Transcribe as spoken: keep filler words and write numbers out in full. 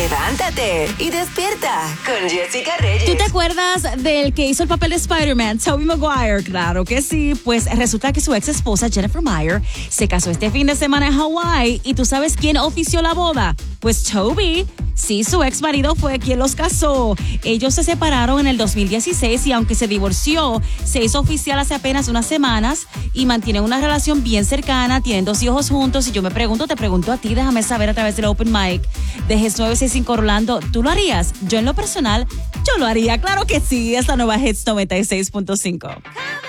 Levántate y despierta con Jessica Reyes. ¿Tú te acuerdas del que hizo el papel de Spider-Man, Tobey Maguire? Claro que sí. Pues resulta que su ex esposa, Jennifer Meyer, se casó este fin de semana en Hawái. ¿Y tú sabes quién ofició la boda? Pues Tobey. Sí, su ex marido fue quien los casó. Ellos se separaron en el dos mil dieciséis y aunque se divorció, se hizo oficial hace apenas unas semanas y mantienen una relación bien cercana, tienen dos hijos juntos. Y yo me pregunto, te pregunto a ti, déjame saber a través del Open Mic de Hits nueve seis cinco Orlando, ¿tú lo harías? Yo en lo personal, yo lo haría, claro que sí. Esta nueva Hits noventa y seis punto cinco.